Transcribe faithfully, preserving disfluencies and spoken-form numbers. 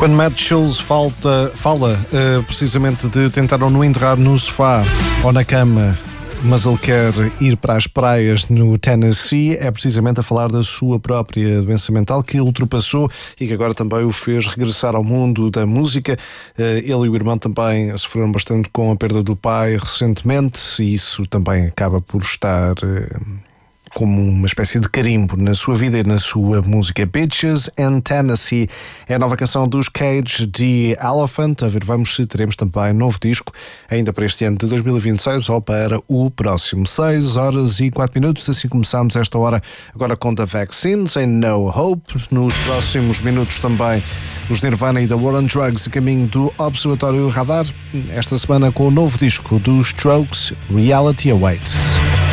Quando Matt Schultz falta, fala uh, precisamente de tentar ou não enterrar no sofá ou na cama, mas ele quer ir para as praias no Tennessee, é precisamente a falar da sua própria doença mental que ultrapassou e que agora também o fez regressar ao mundo da música. Ele e o irmão também sofreram bastante com a perda do pai recentemente e isso também acaba por estar como uma espécie de carimbo na sua vida e na sua música. Bitches and Tennessee é a nova canção dos Cage the Elephant. A ver, vamos se teremos também novo disco ainda para este ano de dois mil e vinte e seis ou para o próximo. seis horas e quatro minutos, assim começamos esta hora agora com The Vaccines em No Hope. Nos próximos minutos também os Nirvana e The War on Drugs a caminho do Observatório Radar. Esta semana com o novo disco dos Strokes, Reality Awaits.